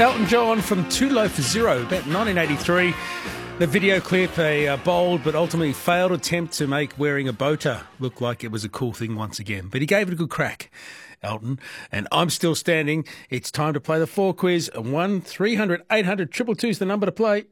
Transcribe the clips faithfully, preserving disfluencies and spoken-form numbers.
Elton John from Too Low for Zero, about nineteen eighty-three. The video clip, a uh, bold but ultimately failed attempt to make wearing a boater look like it was a cool thing once again. But he gave it a good crack, Elton. And I'm still standing. It's time to play the four quiz. one three hundred eight hundred two two two is the number to play.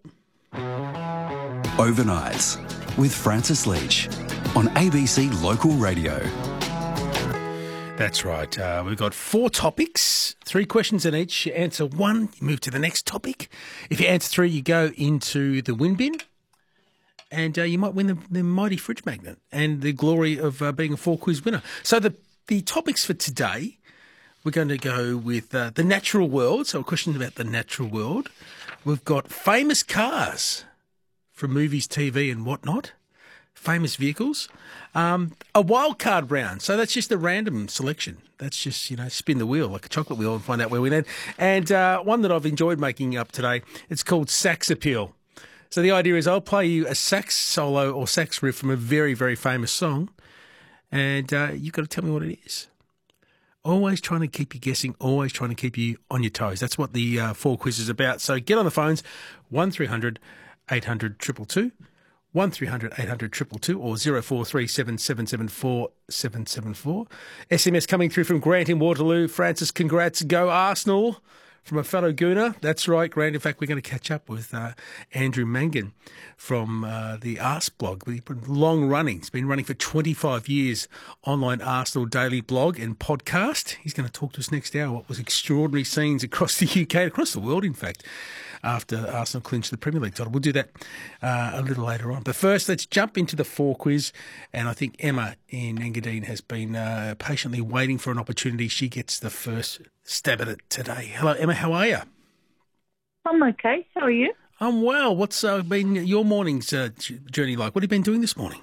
Overnights with Francis Leach on A B C Local Radio. That's right. Uh, we've got four topics, three questions in each. You answer one, you move to the next topic. If you answer three, you go into the win bin, and uh, you might win the, the mighty fridge magnet and the glory of uh, being a four-quiz winner. So the, the topics for today, we're going to go with uh, the natural world, so questions about the natural world. We've got famous cars from movies, T V and whatnot. Famous vehicles. Um, a wild card round. So that's just a random selection. That's just, you know, spin the wheel like a chocolate wheel and find out where we land. And uh, one that I've enjoyed making up today, it's called Sax Appeal. So the idea is I'll play you a sax solo or sax riff from a very, very famous song, and uh, you've got to tell me what it is. Always trying to keep you guessing, always trying to keep you on your toes. That's what the uh, four quiz is about. So get on the phones, one three hundred eight hundred two two two. one three hundred eight hundred two two two or zero four three seven seven seven four seven seven four. S M S coming through from Grant in Waterloo. Francis, congrats. Go Arsenal from a fellow Gooner. That's right, Grant. In fact, we're going to catch up with uh, Andrew Mangan from uh, the Arse blog. We've been long running. It's been running for twenty-five years, online Arsenal daily blog and podcast. He's going to talk to us next hour what was extraordinary scenes across the U K, across the world, in fact, after Arsenal clinched the Premier League title. We'll do that uh, a little later on. But first, let's jump into the four quiz. And I think Emma in Engadine has been uh, patiently waiting for an opportunity. She gets the first stab at it today. Hello, Emma. How are you? I'm okay. How are you? I'm well. What's uh, been your morning's uh, journey like? What have you been doing this morning?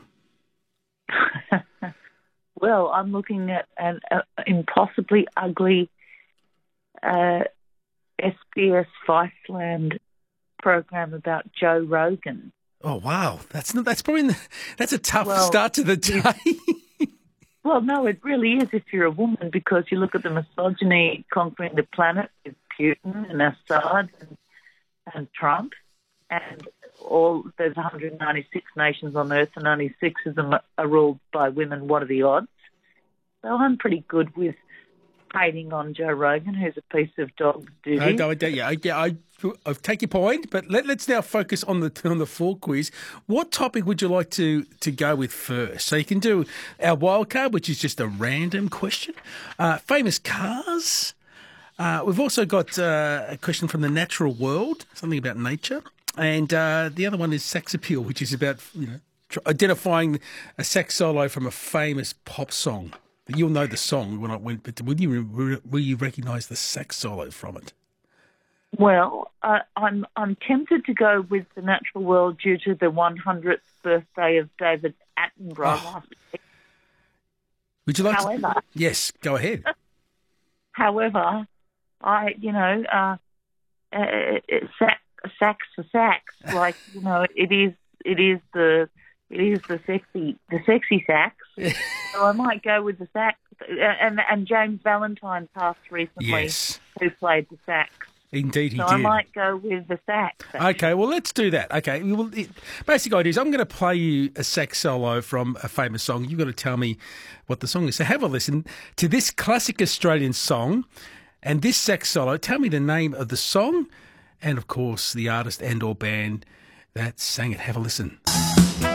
Well, I'm looking at an uh, impossibly ugly uh, S B S Viceland program about Joe Rogan. Oh wow, that's not, that's probably that's a tough well, start to the day. Well, no, it really is if you're a woman, because you look at the misogyny conquering the planet with Putin and Assad and, and Trump, and all there's one hundred ninety-six nations on Earth, and only six of them are ruled by women. What are the odds? So I'm pretty good with hating on Joe Rogan, who's a piece of dog duty. No, no, yeah, yeah, I, I take your point, but let, let's now focus on the on the four quiz. What topic would you like to, to go with first? So you can do our wild card, which is just a random question. Uh, famous cars. Uh, we've also got uh, a question from the natural world, something about nature, and uh, the other one is sax appeal, which is about you know tr- identifying a sax solo from a famous pop song. You'll know the song when I went, but will you will you recognise the sax solo from it? Well, uh, I'm I'm tempted to go with the natural world due to the one hundredth birthday of David Attenborough Oh. last week. Would you like However, to? Yes, go ahead. However, I you know uh, uh, sax, sax for sax, like you know it is it is the it is the sexy the sexy sax. So I might go with the sax, and and James Valentine passed recently, Yes. who played the sax. Indeed, he So did. I might go with the sax. actually. Okay, well, let's do that. Okay, well, it, basic idea is I'm going to play you a sax solo from a famous song. You've got to tell me what the song is. So have a listen to this classic Australian song and this sax solo. Tell me the name of the song and, of course, the artist and or band that sang it. Have a listen.